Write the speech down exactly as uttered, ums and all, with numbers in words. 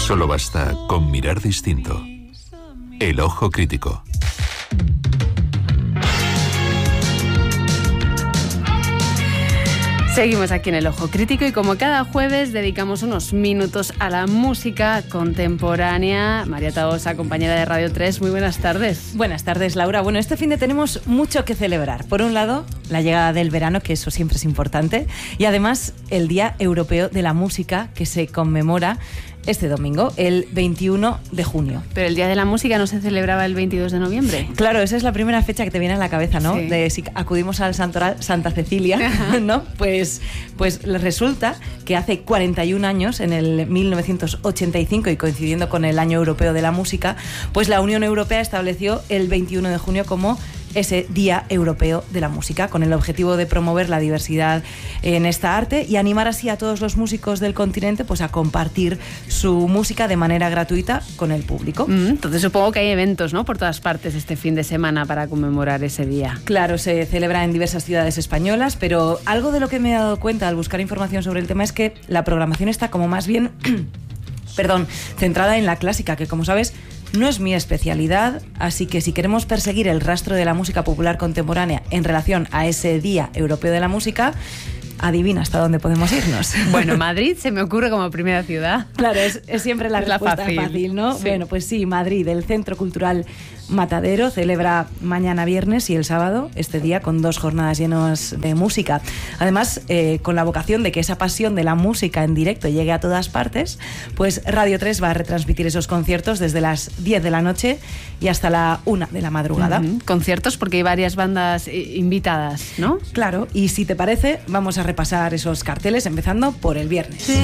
Solo basta con mirar distinto. El ojo crítico. Seguimos aquí en El Ojo Crítico y como cada jueves dedicamos unos minutos a la música contemporánea. María Tahosa, compañera de Radio tres, muy buenas tardes. Buenas tardes, Laura. Bueno, este fin de tenemos mucho que celebrar. Por un lado, la llegada del verano, que eso siempre es importante, y además el Día Europeo de la Música, que se conmemora este domingo, el veintiuno de junio. Pero el Día de la Música no se celebraba el veintidós de noviembre. Claro, esa es la primera fecha que te viene a la cabeza, ¿no? Sí. De si acudimos al santoral Santa Cecilia, ¿no? Pues, pues resulta que hace cuarenta y un años, en el mil novecientos ochenta y cinco, y coincidiendo con el Año Europeo de la Música, pues la Unión Europea estableció el veintiuno de junio como ese Día Europeo de la Música, con el objetivo de promover la diversidad en esta arte y animar así a todos los músicos del continente pues a compartir su música de manera gratuita con el público. Mm, entonces supongo que hay eventos, ¿no?, por todas partes este fin de semana para conmemorar ese día. Claro, se celebra en diversas ciudades españolas, pero algo de lo que me he dado cuenta al buscar información sobre el tema es que la programación está como más bien perdón, centrada en la clásica, que como sabes no es mi especialidad, así que si queremos perseguir el rastro de la música popular contemporánea en relación a ese Día Europeo de la Música, adivina hasta dónde podemos irnos. Bueno, Madrid se me ocurre como primera ciudad. Claro, es, es siempre la es respuesta la fácil. fácil, ¿no? Sí. Bueno, pues sí, Madrid, el Centro Cultural Matadero celebra mañana viernes y el sábado este día con dos jornadas llenas de música. Además, eh, con la vocación de que esa pasión de la música en directo llegue a todas partes, pues Radio tres va a retransmitir esos conciertos desde las diez de la noche y hasta la una de la madrugada. Uh-huh. Conciertos porque hay varias bandas eh, invitadas, ¿no? Claro, y si te parece, vamos a repasar esos carteles empezando por el viernes.